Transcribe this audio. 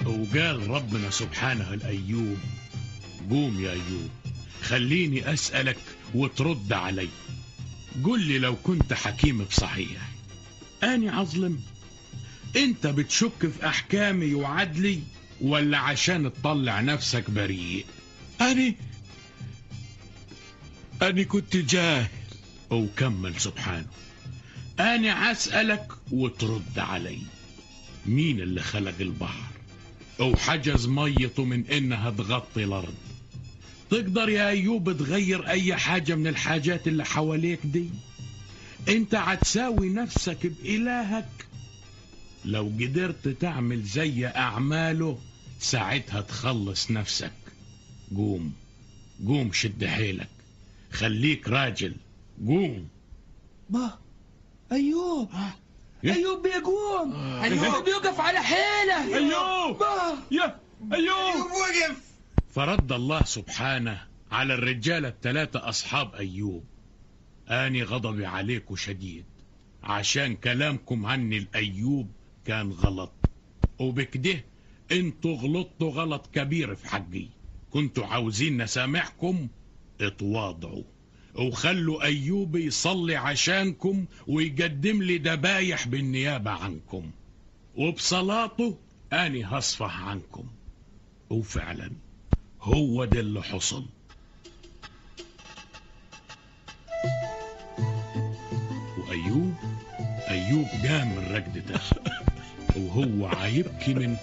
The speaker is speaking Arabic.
وقال ربنا سبحانه لأيوب: قوم يا أيوب، خليني أسألك وترد علي. قل لي لو كنت حكيم بصحيح، أني عظلم؟ أنت بتشك في أحكامي وعدلي ولا عشان تطلع نفسك بريء؟ أني كنت جاهل. وكمل سبحانه: أنا أسألك وترد علي. مين اللي خلق البحر وحجز ميته من إنها تغطي الأرض؟ تقدر يا أيوب تغير أي حاجة من الحاجات اللي حواليك دي؟ أنت هتساوي نفسك بإلهك؟ لو قدرت تعمل زي أعماله ساعتها تخلص نفسك. قوم قوم، شد حيلك، خليك راجل، قوم. أيوب أيوب بيقوم. أيوب بيوقف على حيله. أيوب يا أيوب وقف. فرد الله سبحانه على الرجال الثلاثة أصحاب أيوب: أني غضبي عليكم شديد عشان كلامكم عني الأيوب كان غلط، وبكده انتوا غلطتوا غلط كبير في حقي. كنتوا عاوزين نسامحكم، اتواضعوا وخلوا أيوب يصلي عشانكم ويقدم لي ذبايح بالنيابة عنكم، وبصلاته أني هصفح عنكم. وفعلا هو ده اللي حصل. وأيوب قام من رقدته وهو عيبكي من